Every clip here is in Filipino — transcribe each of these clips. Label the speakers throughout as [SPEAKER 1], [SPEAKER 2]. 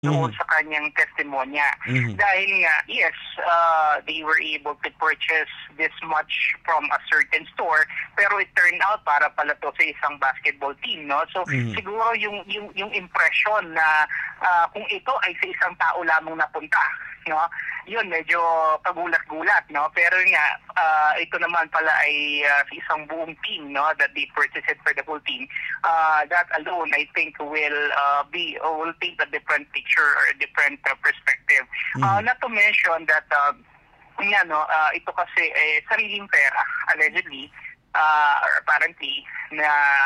[SPEAKER 1] doon
[SPEAKER 2] Mhm.
[SPEAKER 1] sa kanyang testimonya.
[SPEAKER 2] Mhm.
[SPEAKER 1] Dahil nga, yes, they were able to purchase this much from a certain store, pero it turned out para pala to sa isang basketball team, no? So
[SPEAKER 2] Mhm.
[SPEAKER 1] siguro yung impression na kung ito ay sa isang tao lamang napunta, no? Yun medyo pagulat-gulat, no? Pero nga ito naman pala ay sa isang buong team, no, that they purchased it for the whole team. That alone I think will paint a different picture or a different perspective.
[SPEAKER 2] Mhm.
[SPEAKER 1] Not to mention that ito kasi sariling pera allegedly or apparently na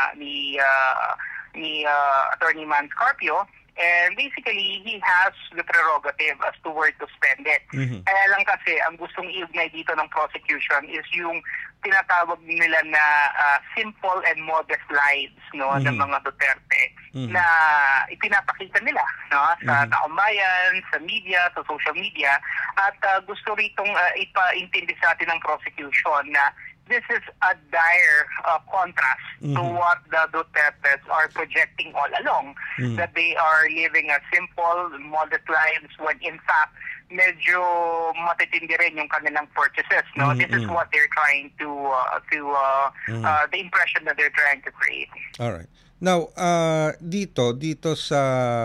[SPEAKER 1] ni Attorney Man Scarpio, and basically he has the prerogative as to where to spend it.
[SPEAKER 2] Mhm.
[SPEAKER 1] Kaya lang kasi ang gustong iugnay dito ng prosecution is yung tinatawag nila na simple and modest lives, no, ng
[SPEAKER 2] Mhm.
[SPEAKER 1] mga Duterte
[SPEAKER 2] Mhm.
[SPEAKER 1] na ipinapakita nila, no, sa
[SPEAKER 2] Mhm.
[SPEAKER 1] taumbayan, sa media, sa social media, at gusto ritong ipaintindi sa atin ng prosecution na this is a dire contrast to
[SPEAKER 2] Mhm.
[SPEAKER 1] what the Dutertes are projecting all along,
[SPEAKER 2] Mhm.
[SPEAKER 1] that they are living a simple, modest lives when in fact medyo matitindi rin yung kanilang purchases, no?
[SPEAKER 2] Mhm.
[SPEAKER 1] This is
[SPEAKER 2] Mhm.
[SPEAKER 1] what they're trying to
[SPEAKER 2] Mhm.
[SPEAKER 1] the impression that they're trying to create.
[SPEAKER 2] Alright. Now, dito sa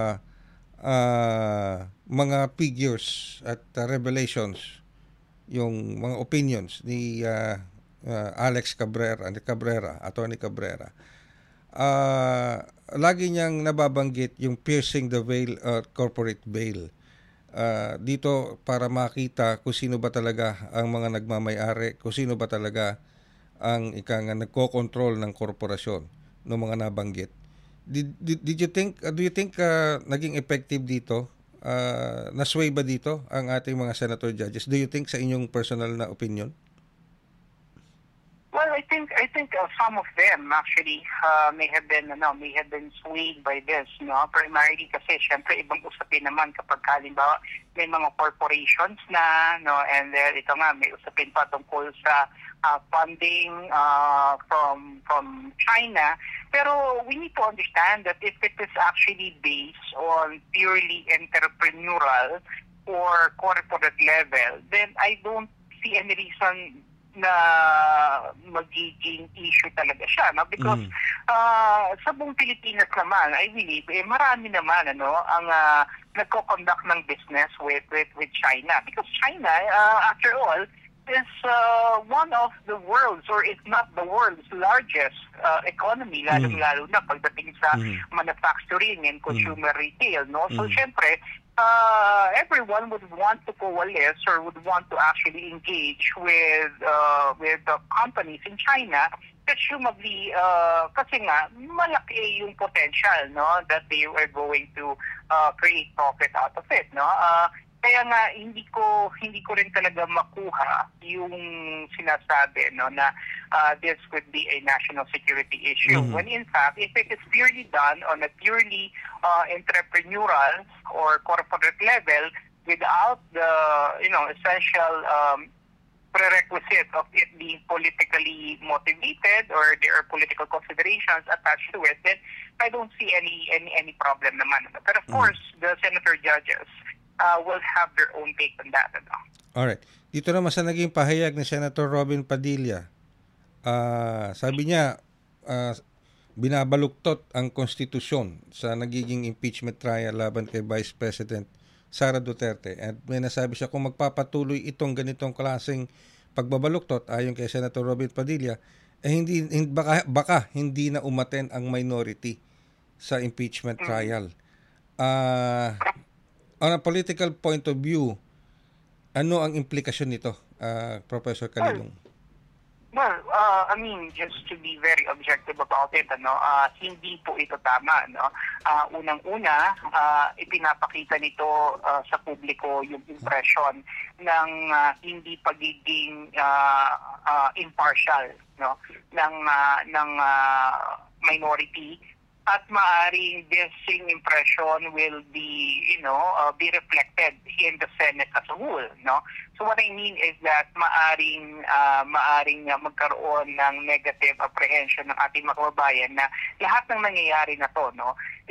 [SPEAKER 2] mga figures at revelations, yung mga opinions ni Alex Cabrera, Attorney Cabrera, lagi niyang nababanggit yung piercing the veil, corporate veil. Dito para makita kung sino ba talaga ang mga nagmamay-ari, kung sino ba talaga ang nagko-control ng korporasyon ng mga nabanggit. Did you think, do you think naging effective dito? Nasway ba dito ang ating mga senator judges? Do you think sa inyong personal na opinion?
[SPEAKER 1] Well, I think some of them actually may have been swayed by this, no? Primarily kasi syempre ibang usapin naman kapag halimbawa may mga corporations na, no, and then ito nga may usapin pa tungkol sa funding from China. Pero we need to understand that if it is actually based on purely entrepreneurial or corporate level, then I don't see any reason na magiging issue talaga siya, no? Because
[SPEAKER 2] Mhm.
[SPEAKER 1] sa buong Pilipinas naman, I believe marami naman ang nagko-conduct ng business with China, because China after all is one of the world's, or if not the world's largest economy,
[SPEAKER 2] Mhm.
[SPEAKER 1] lalong-lalo na pagdating sa
[SPEAKER 2] Mhm.
[SPEAKER 1] manufacturing and
[SPEAKER 2] Mhm.
[SPEAKER 1] consumer retail, no? So
[SPEAKER 2] Mhm.
[SPEAKER 1] syempre everyone would want to coalesce or would want to actually engage with the companies in China, presumably kasi nga malaki yung potential, no, that they were going to create profit out of it, no. Kaya nga hindi ko rin talaga makuha yung sinasabi, no, na this could be a national security issue,
[SPEAKER 2] Mhm.
[SPEAKER 1] when in fact if it is purely done on a purely entrepreneurial or corporate level without the essential prerequisite of it being politically motivated, or there are political considerations attached to it, then I don't see any problem naman. But of
[SPEAKER 2] Mhm.
[SPEAKER 1] course, the senator judges will have their own take on that.
[SPEAKER 2] Alright. Dito naman sa naging pahayag ni Senator Robin Padilla, sabi niya, binabaluktot ang konstitusyon sa nagiging impeachment trial laban kay Vice President Sara Duterte. At may nasabi siya, kung magpapatuloy itong ganitong klaseng pagbabaluktot, ayon kay Senator Robin Padilla, baka hindi na umaten ang minority sa impeachment
[SPEAKER 1] Mm.
[SPEAKER 2] trial. On a political point of view, ano ang implikasyon nito, Professor
[SPEAKER 1] Well,
[SPEAKER 2] Calilong?
[SPEAKER 1] I mean, just to be very objective about it, hindi po ito tama, no? Unang-una, ipinapakita nito sa publiko yung impression ng hindi pagiging impartial, no, ng minority, at maaring this same impression will be be reflected in the Senate as a whole, no. So what I mean is that maaring magkaroon ng negative apprehension ng ating mga kababayan na lahat ng nangyayari na to, no, is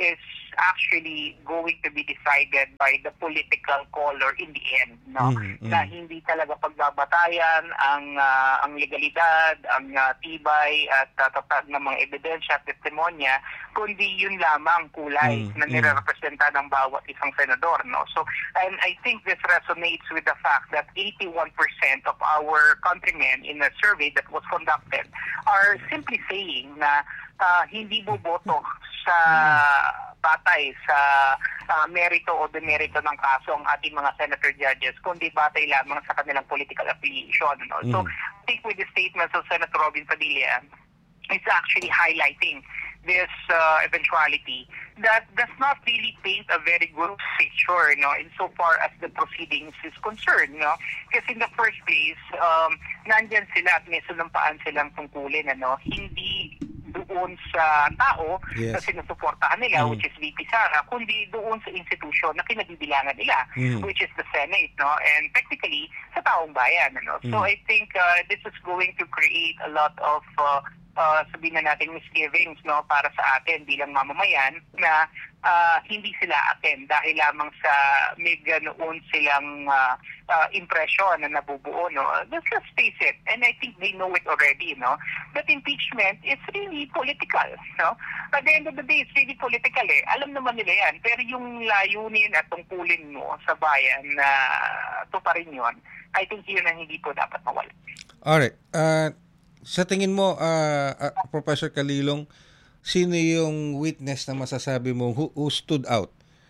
[SPEAKER 1] actually going to be decided by the political color in the end, no? Na hindi talaga pagbabatayan ang legalidad, ang tibay at tatag ng mga ebidensya at testimonya, kundi yun lamang kulay na nirerepresenta ng bawat isang senador, no? So, and I think this resonates with the fact that 81% of our countrymen in a survey that was conducted are simply saying na hindi boboto sa batay sa merito o demerito ng kaso ang ating mga senator judges, kundi batay lamang sa kanilang political affiliation. No? So, I think with the statements of Senator Robin Padilla, it's actually highlighting this eventuality that does not really paint a very good picture, no, insofar as the proceedings is concerned, no? Kasi in the first place, nandyan sila at may sunumpaan silang tungkulin, ano, hindi doon sa tao na sinusuportahan nila, which is VP Sara, kundi doon sa institusyon na kinabibilangan nila, which is the Senate, no? And technically, sa taong bayan, ano? So I think this is going to create a lot of sabihin na natin misgivings, no, para sa atin bilang mamamayan na hindi sila atin dahil lamang sa may ganoon silang impression na nabubuo, no. Let's face it, and I think they know it already, no, that impeachment is really political, no. At the end of the day, it's really political, eh. Alam naman nila yan, pero yung layunin at tungkulin mo sa bayan na tuparin yun, I think yun ang hindi po dapat mawala.
[SPEAKER 2] Alright. Sa tingin mo, Professor Calilong, sino yung witness na masasabi mo who stood out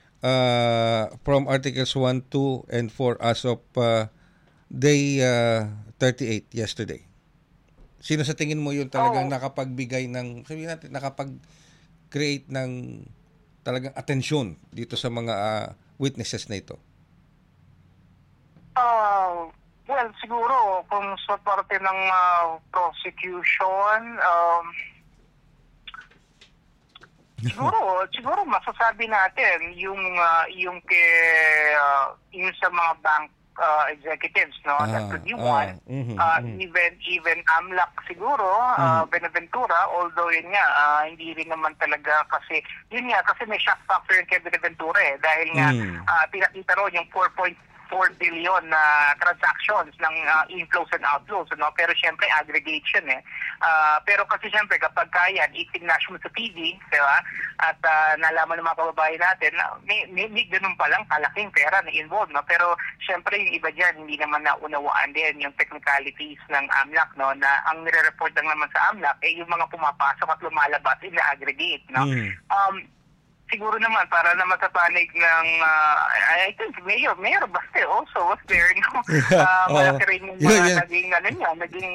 [SPEAKER 2] from Articles 1, 2, and 4 as of day 38 yesterday? Sino sa tingin mo yung talagang nakapagbigay ng, sabihin natin, nakapag-create ng talagang atensyon dito sa mga witnesses na ito?
[SPEAKER 1] Well, siguro kung sa parte ng prosecution, siguro masasabi natin yung sa mga bank executives, no, that could be one. Even AMLAC siguro, Benaventura, although yun nga, hindi rin naman talaga kasi may shock factor yung kay Benaventura, eh, dahil nga pinakita ron yung 4.4 billion na transactions ng inflows and outflows, no? Pero syempre aggregation, eh. Pero kasi syempre kapag kaya itignash mo sa TV, diba? At nalaman ng mga kababayan natin na may ganun palang kalaking pera na involved, no? Pero syempre yung iba dyan hindi naman naunawaan din yung technicalities ng AMLAC, no? Na ang nire-report lang naman sa AMLAC yung mga pumapasok at lumalabas na aggregate, no? Siguro naman para na matapanig ng I think Mayor Baste also was there, no? Malaki rin yung mga naging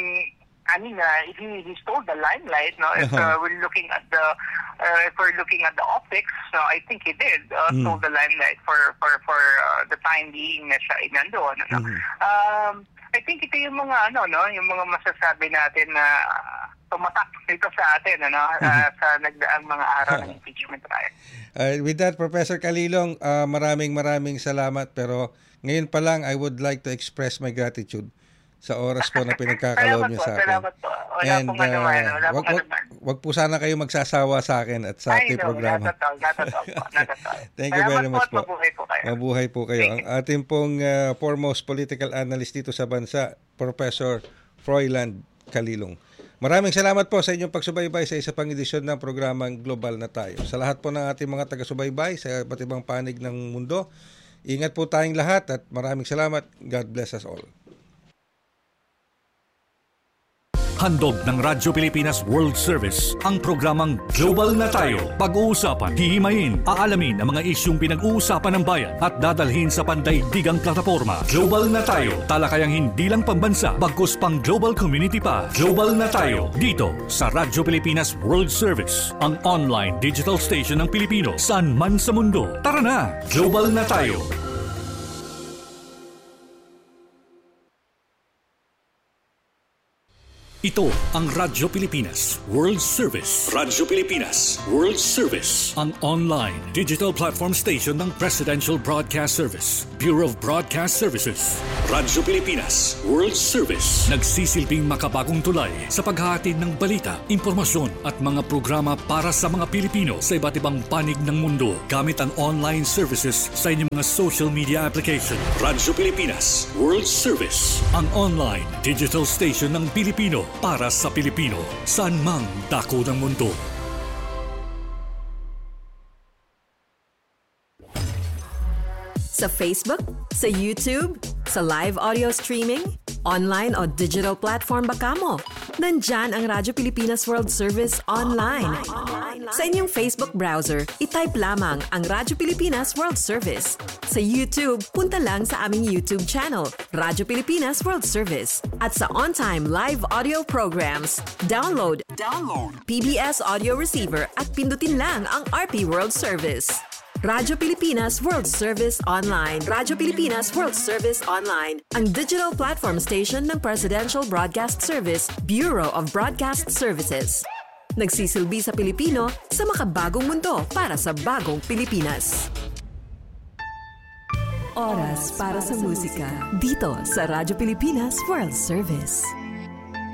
[SPEAKER 1] he stole the limelight, no? If we're looking at the optics, so I think he did stole the limelight for the time being na siya nandoon, no? I think ito yung mga yung mga masasabi natin na tumatak dito sa atin, sa nagdaang mga araw ng impeachment trial.
[SPEAKER 2] With that, Professor Calilong, maraming salamat, pero ngayon pa lang I would like to express my gratitude sa oras po na pinagkakalob niyo sa akin.
[SPEAKER 1] Salamat po.
[SPEAKER 2] Wag po sana kayo magsasawa sa akin at sa ating programa.
[SPEAKER 1] Not at all.
[SPEAKER 2] Thank you very much po.
[SPEAKER 1] Mabuhay po kayo.
[SPEAKER 2] Mabuhay po kayo. Ang ating pong foremost political analyst dito sa bansa, Professor Froilan Calilong. Maraming salamat po sa inyong pagsubaybay sa isa pang edisyon ng programang Global na Tayo. Sa lahat po ng ating mga taga-subaybay sa iba't ibang panig ng mundo, ingat po tayong lahat at maraming salamat. God bless us all.
[SPEAKER 3] Handog ng Radyo Pilipinas World Service ang programang Global na Tayo. Pag-uusapan, hihimayin, aalamin ang mga isyung pinag-uusapan ng bayan at dadalhin sa pandaigdigang plataforma. Global na Tayo, talakayang hindi lang pambansa, bagkus pang global community pa. Global na Tayo, dito sa Radyo Pilipinas World Service, ang online digital station ng Pilipino saan man sa mundo. Tara na, Global na Tayo. Ito ang Radyo Pilipinas World Service. Radyo Pilipinas World Service. Ang online digital platform station ng Presidential Broadcast Service, Bureau of Broadcast Services. Radyo Pilipinas World Service. Nagsisilbing makabagong tulay sa paghahatid ng balita, impormasyon at mga programa para sa mga Pilipino sa iba't ibang panig ng mundo gamit ang online services sa inyong mga social media application. Radyo Pilipinas World Service. Ang online digital station ng Pilipino para sa Pilipino, saan mang dako ng mundo.
[SPEAKER 4] Sa Facebook, sa YouTube, sa live audio streaming, online o digital platform ba kamo? Nandyan ang Radyo Pilipinas World Service online. Sa inyong Facebook browser, itype lamang ang Radyo Pilipinas World Service. Sa YouTube, punta lang sa aming YouTube channel, Radyo Pilipinas World Service. At sa on-time live audio programs, download PBS audio receiver at pindutin lang ang RP World Service. Radyo Pilipinas World Service Online. Radyo Pilipinas World Service Online, ang digital platform station ng Presidential Broadcast Service, Bureau of Broadcast Services. Nagsisilbi sa Pilipino sa makabagong mundo para sa bagong Pilipinas. Oras para sa musika dito sa Radyo Pilipinas World Service.